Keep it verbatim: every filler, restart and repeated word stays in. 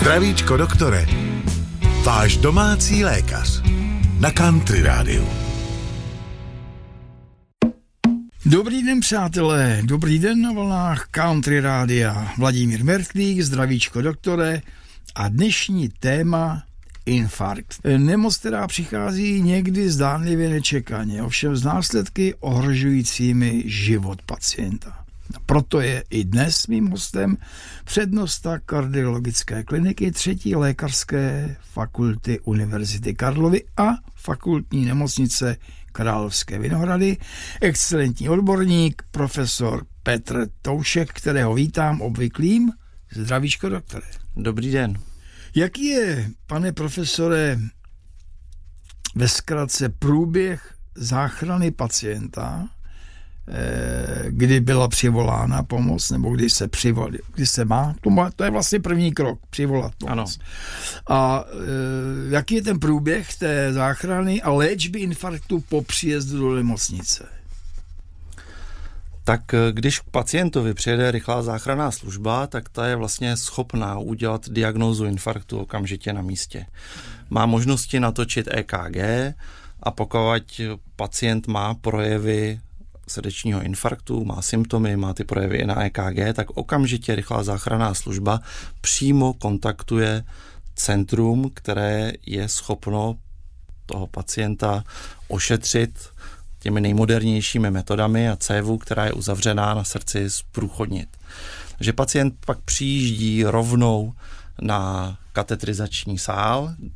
Zdravíčko, doktore. Váš domácí lékař. Na Country Rádiu. Dobrý den, přátelé. Dobrý den na vlnách Country Rádia. Vladimír Mertlík, zdravíčko, doktore. A dnešní téma infarkt. Nemoc, která přichází někdy zdánlivě nečekaně, ovšem z následky ohrožujícími život pacienta. Proto je i dnes mým hostem přednosta kardiologické kliniky třetí lékařské fakulty Univerzity Karlovy a fakultní nemocnice Královské Vinohrady, excelentní odborník, profesor Petr Toušek, kterého vítám obvyklým. Zdravíčko, doktore. Dobrý den. Jaký je, pane profesore, ve zkratce průběh záchrany pacienta, kdy byla přivolána pomoc, nebo kdy se přivolá, kdy se má, to, má, to je vlastně první krok, přivolat pomoc. Ano. A e, jaký je ten průběh té záchrany a léčby infarktu po příjezdu do nemocnice? Tak když k pacientovi přijede rychlá záchranná služba, tak ta je vlastně schopná udělat diagnózu infarktu okamžitě na místě. Má možnosti natočit E K G a pokud pacient má projevy srdečního infarktu, má symptomy, má ty projevy i na E K G, tak okamžitě rychlá záchranná služba přímo kontaktuje centrum, které je schopno toho pacienta ošetřit těmi nejmodernějšími metodami a cévu, která je uzavřená na srdci, zprůchodnit. Takže pacient pak přijíždí rovnou na katetrizační sál,